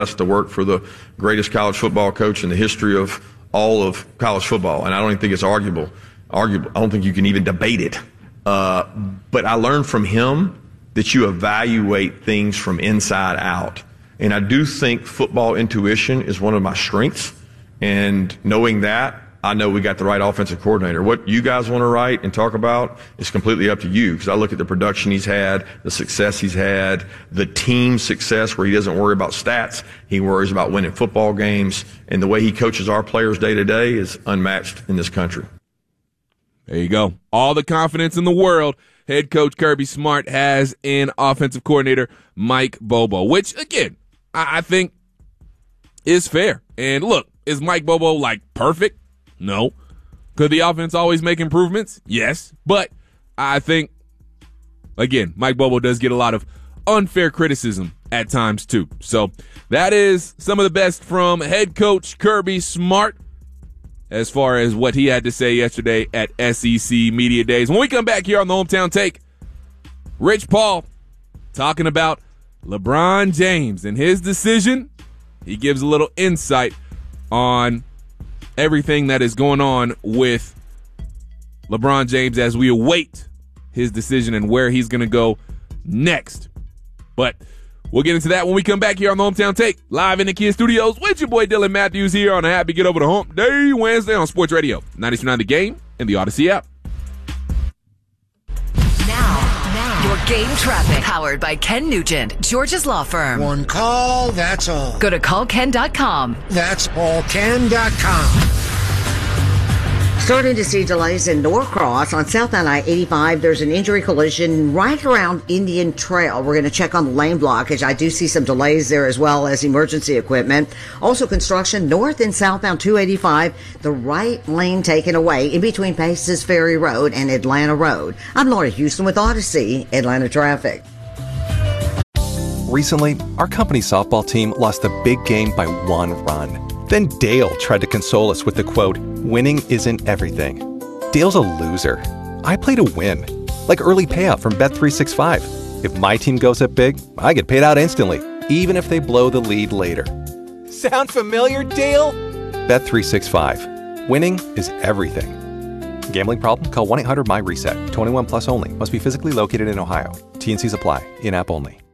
to work for the greatest college football coach in the history of all of college football, and I don't even think it's arguable. I don't think you can even debate it. But I learned from him that you evaluate things from inside out. And I do think football intuition is one of my strengths. And knowing that, I know we got the right offensive coordinator. What you guys want to write and talk about is completely up to you, because I look at the production he's had, the success he's had, the team success where he doesn't worry about stats. He worries about winning football games. And the way he coaches our players day to day is unmatched in this country. There you go. All the confidence in the world head coach Kirby Smart has in offensive coordinator Mike Bobo, which, again, I think is fair. And look, is Mike Bobo like perfect? No. Could the offense always make improvements? Yes. But I think, again, Mike Bobo does get a lot of unfair criticism at times too. So that is some of the best from head coach Kirby Smart as far as what he had to say yesterday at SEC Media Days. When we come back here on the Hometown Take, Rich Paul talking about LeBron James and his decision. He gives a little insight on everything that is going on with LeBron James as we await his decision and where he's going to go next. But we'll get into that when we come back here on the Hometown Take, live in the Kia Studios with your boy Dylan Matthews here on a happy Get Over the Hump Day Wednesday on Sports Radio 92.9 The Game and the Odyssey app. Now, your game traffic powered by Ken Nugent, Georgia's law firm. One call, that's all. Go to callken.com. That's allken.com. Starting to see delays in Norcross on southbound I-85. There's an injury collision right around Indian Trail. We're going to check on the lane blockage. I do see some delays there as well as emergency equipment. Also construction north and southbound 285. The right lane taken away in between Paces Ferry Road and Atlanta Road. I'm Laura Houston with Odyssey Atlanta Traffic. Recently, our company softball team lost a big game by 1 run. Then Dale tried to console us with the quote, "Winning isn't everything." Dale's a loser. I play to win, like early payout from Bet365. If my team goes up big, I get paid out instantly, even if they blow the lead later. Sound familiar, Dale? Bet365. Winning is everything. Gambling problem? Call 1-800-MY-RESET. 21 plus only. Must be physically located in Ohio. T&Cs apply. In-app only.